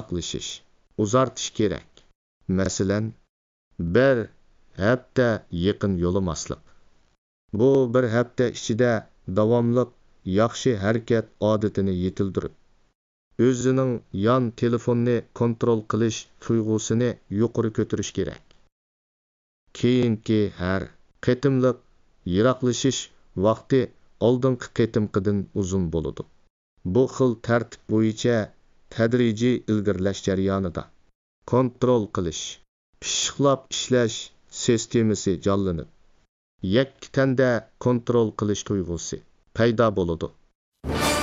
yiroqlashish, uzartish kerak. Masalan, bir hafta yaqin yo'lamaslik. Bu bir hafta ichida davomli yaxshi harakat odatini yetildirib, o'zining yon telefonni kontrol qilish tuyg'usini yuqori ko'tarish kerak. Keyingi har qitimliq yiroqlashish vaqti oldingi qitimqidan uzun bo'ladi. Bu xil tartib bo'yicha tadrijiy ilgirlash jarayonida kontrol qilish, pishiqlab ishlash sistemasi jonlanib, yakka tanda kontrol qilish tuyg'usi paydo bo'ladi.